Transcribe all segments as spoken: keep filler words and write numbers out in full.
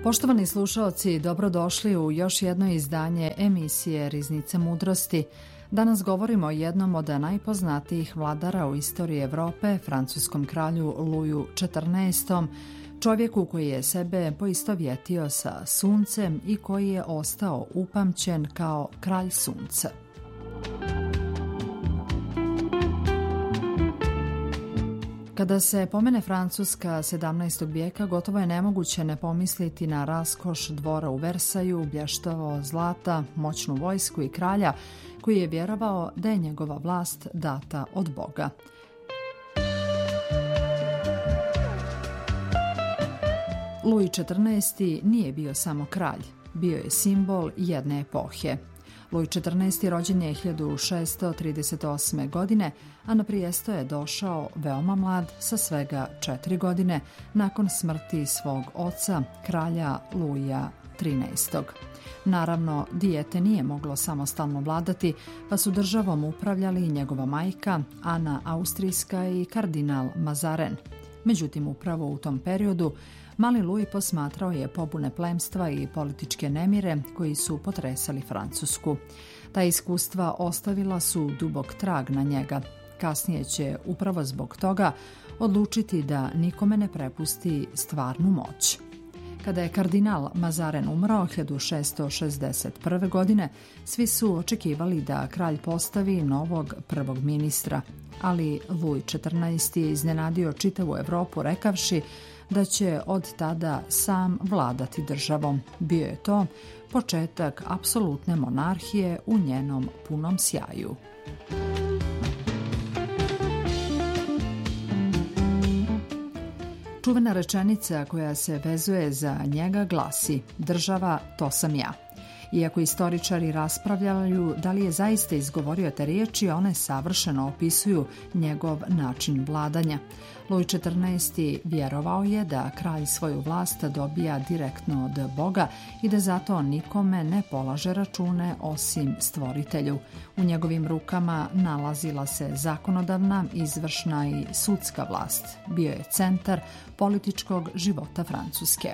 Poštovani slušaoci, dobrodošli u još jedno izdanje emisije Riznice mudrosti. Danas govorimo o jednom od najpoznatijih vladara u istoriji Evrope, francuskom kralju Luju četrnaestom, čovjeku koji je sebe poistovjetio sa suncem i koji je ostao upamćen kao kralj sunca. Kada se pomene Francuska sedamnaestog vijeka, gotovo je nemoguće ne pomisliti na raskoš dvora u Versaju, blještavo zlata, moćnu vojsku i kralja koji je vjerovao da je njegova vlast data od Boga. Luj četrnaesti nije bio samo kralj, bio je simbol jedne epohe. Luj četrnaesti rođen je hiljadu šessto trideset osme. godine, a na prijesto je došao veoma mlad sa svega četiri godine nakon smrti svog oca, kralja Luja trinaestog. Naravno, dijete nije moglo samostalno vladati, pa su državom upravljali njegova majka, Ana Austrijska i kardinal Mazaren. Međutim, upravo u tom periodu mali Luj posmatrao je pobune plemstva i političke nemire koji su potresali Francusku. Ta iskustva ostavila su dubok trag na njega. Kasnije će upravo zbog toga odlučiti da nikome ne prepusti stvarnu moć. Kada je kardinal Mazaren umro hiljadu šessto šezdeset prve. godine, svi su očekivali da kralj postavi novog prvog ministra, ali Luj četrnaesti je iznenadio čitavu Evropu rekavši da će od tada sam vladati državom. Bio je to početak apsolutne monarhije u njenom punom sjaju. Čuvena rečenica koja se vezuje za njega glasi: država, to sam ja. Iako istoričari raspravljaju da li je zaista izgovorio te riječi, one savršeno opisuju njegov način vladanja. Luj četrnaesti vjerovao je da kralj svoju vlast dobija direktno od Boga i da zato nikome ne polaže račune osim stvoritelju. U njegovim rukama nalazila se zakonodavna, izvršna i sudska vlast. Bio je centar političkog života Francuske.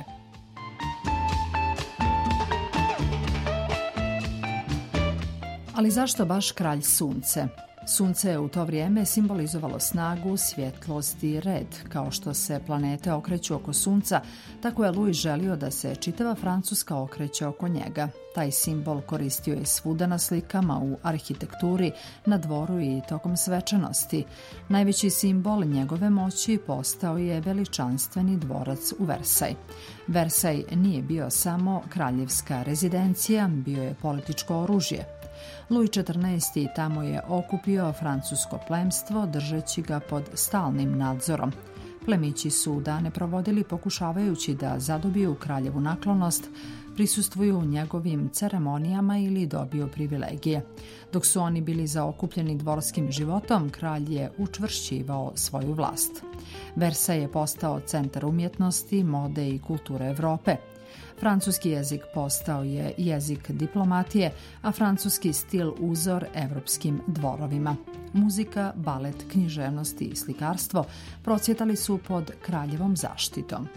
Ali zašto baš kralj sunce? Sunce je u to vrijeme simbolizovalo snagu, svjetlost i red. Kao što se planete okreću oko sunca, tako je Luj želio da se čitava Francuska okreće oko njega. Taj simbol koristio je svuda na slikama, u arhitekturi, na dvoru i tokom svečanosti. Najveći simbol njegove moći postao je veličanstveni dvorac u Versaj. Versaj nije bio samo kraljevska rezidencija, bio je političko oružje. Luj četrnaesti tamo je okupio francusko plemstvo držeći ga pod stalnim nadzorom. Plemići su dane provodili pokušavajući da zadobiju kraljevu naklonost, prisustvuju njegovim ceremonijama ili dobiju privilegije. Dok su oni bili zaokupljeni dvorskim životom, kralj je učvršćivao svoju vlast. Versaj je postao centar umjetnosti, mode i kulture Evrope. Francuski jezik postao je jezik diplomatije, a francuski stil uzor evropskim dvorovima. Muzika, balet, književnost i slikarstvo procvjetali su pod kraljevom zaštitom.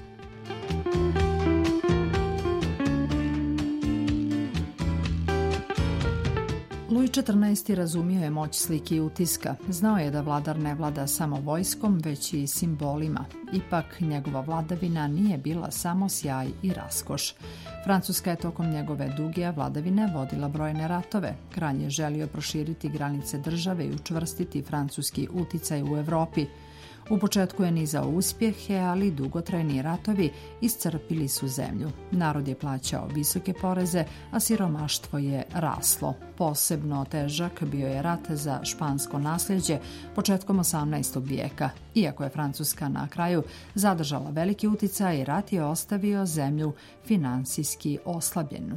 Luj četrnaesti razumio je moć slike i utiska. Znao je da vladar ne vlada samo vojskom, već i simbolima. Ipak, njegova vladavina nije bila samo sjaj i raskoš. Francuska je tokom njegove duge vladavine vodila brojne ratove. Kralj je želio proširiti granice države i učvrstiti francuski uticaj u Evropi. U početku je nizao uspjehe, ali dugotrajni ratovi iscrpili su zemlju. Narod je plaćao visoke poreze, a siromaštvo je raslo. Posebno težak bio je rat za špansko nasljeđe početkom osamnaestog vijeka. Iako je Francuska na kraju zadržala veliki uticaj, rat je ostavio zemlju finansijski oslabljenu.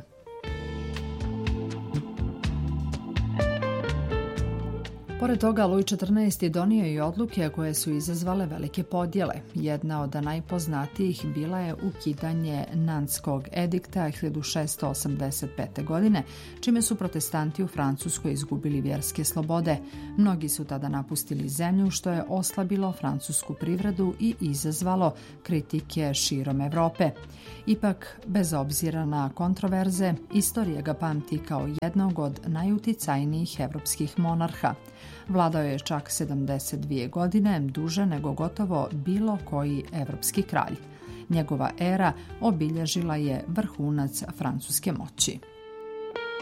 Pored toga, Luj četrnaesti donio i odluke koje su izazvale velike podjele. Jedna od najpoznatijih bila je ukidanje Nantskog edikta hiljadu šessto osamdeset pete. godine, čime su protestanti u Francuskoj izgubili vjerske slobode. Mnogi su tada napustili zemlju, što je oslabilo francusku privredu i izazvalo kritike širom Evrope. Ipak, bez obzira na kontroverze, istorija ga pamti kao jednog od najuticajnijih evropskih monarha. Vladao je čak sedamdeset dvije godine, duže nego gotovo bilo koji evropski kralj. Njegova era obilježila je vrhunac francuske moći.